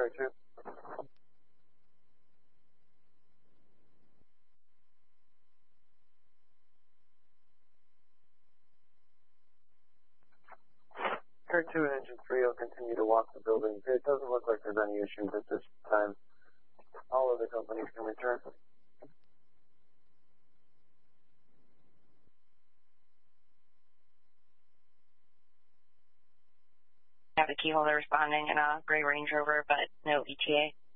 Fire 2. Fire 2 and Engine 3 will continue to walk the building. It doesn't look like there's any issues at this time. All other companies can return. Have the key holder responding in a gray Range Rover, but no ETA.